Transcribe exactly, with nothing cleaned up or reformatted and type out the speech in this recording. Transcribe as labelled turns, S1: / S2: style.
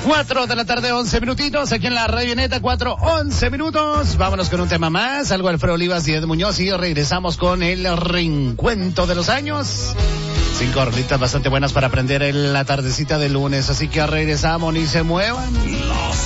S1: Cuatro de la tarde, once minutitos, aquí en la Radio Neta, cuatro, once minutos. Vámonos con un tema más, algo de Alfredo Olivas y Ed Muñoz, y regresamos con el reencuentro de los años. Cinco rolitas bastante buenas para aprender en la tardecita de lunes, así que regresamos, ni se muevan.